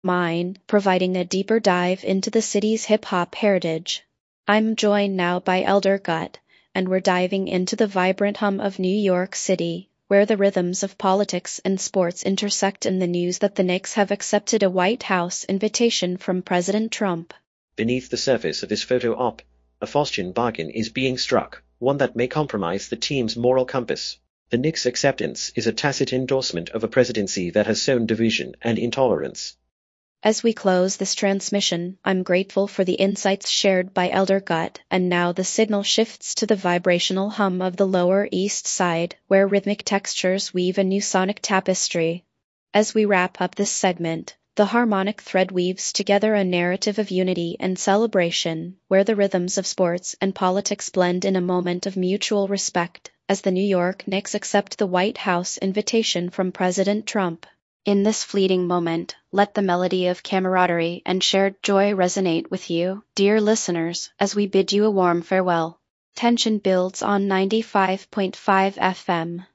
mine, providing a deeper dive into the city's hip-hop heritage. I'm joined now by Elder Gut, and we're diving into the vibrant hum of New York City, where the rhythms of politics and sports intersect in the news that the Knicks have accepted a White House invitation from President Trump. Beneath the surface of this photo op, a Faustian bargain is being struck, one that may compromise the team's moral compass. The Knicks' acceptance is a tacit endorsement of a presidency that has sown division and intolerance. As we close this transmission, I'm grateful for the insights shared by Elder Gut, and now the signal shifts to the vibrational hum of the Lower East Side, where rhythmic textures weave a new sonic tapestry. As we wrap up this segment, the harmonic thread weaves together a narrative of unity and celebration, where the rhythms of sports and politics blend in a moment of mutual respect, as the New York Knicks accept the White House invitation from President Trump. In this fleeting moment, let the melody of camaraderie and shared joy resonate with you, dear listeners, as we bid you a warm farewell. Tension builds on 95.5 FM.